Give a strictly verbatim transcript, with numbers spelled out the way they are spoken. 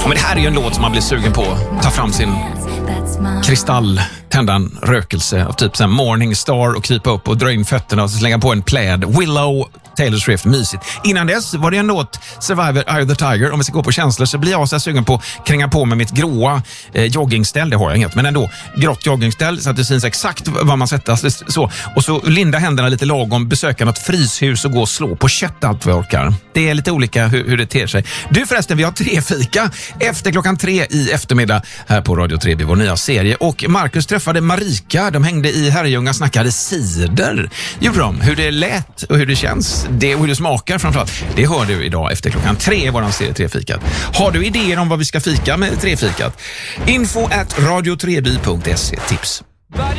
Ja, men det här är ju en låt som man blir sugen på. Ta fram sin kristall, tända en rökelse av typ sån Morning Star och krypa upp och dra in fötterna och slänga på en pläd. Willow, Taylor Swift, mysigt. Innan dess var det en låt, Survivor, Eye of the Tiger. Om vi ska gå på känslor så blir jag så sugen på att kränga på med mitt gråa eh, joggingställ. Det har jag inget, men ändå grått joggingställ så att det syns exakt vad man sätter. Så. Och så linda händerna lite lagom, besöka något fryshus och gå och slå på kött allt vi orkar. Det är lite olika hur, hur det ter sig. Du förresten, vi har tre fika efter klockan tre i eftermiddag här på Radio tre, vår nya serie. Och Marcus träffade Marika, de hängde i Herrljunga, snackade cider. Gjorde de, hur det lät och hur det känns, det och hur det smakar framförallt. Det hör du idag efter klockan tre i våran serie Trefikat. Har du idéer om vad vi ska fika med Trefikat? info at radio tre by punkt se. Tips.